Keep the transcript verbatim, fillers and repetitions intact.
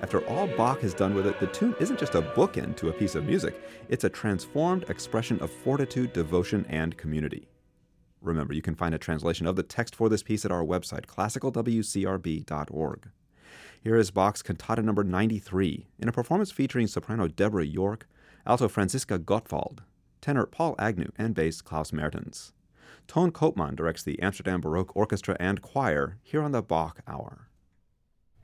After all Bach has done with it, the tune isn't just a bookend to a piece of music, it's a transformed expression of fortitude, devotion, and community. Remember, you can find a translation of the text for this piece at our website, classical w c r b dot org. Here is Bach's Cantata number ninety-three, in a performance featuring soprano Deborah York, alto Franziska Gottwald, tenor Paul Agnew, and bass Klaus Mertens. Toon Koopman directs the Amsterdam Baroque Orchestra and Choir here on the Bach Hour.